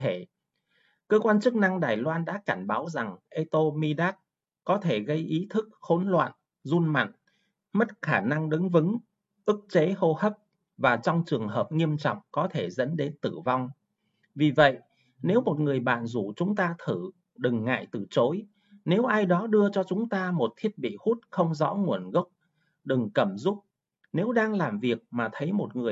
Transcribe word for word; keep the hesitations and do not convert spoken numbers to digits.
thể. Cơ quan chức năng Đài Loan đã cảnh báo rằng Etomidat có thể gây ý thức hỗn loạn, run mạnh, mất khả năng đứng vững, ức chế hô hấp và trong trường hợp nghiêm trọng có thể dẫn đến tử vong. Vì vậy, nếu một người bạn rủ chúng ta thử, đừng ngại từ chối. Nếu ai đó đưa cho chúng ta một thiết bị hút không rõ nguồn gốc, đừng cầm giúp. Nếu đang làm việc mà thấy một người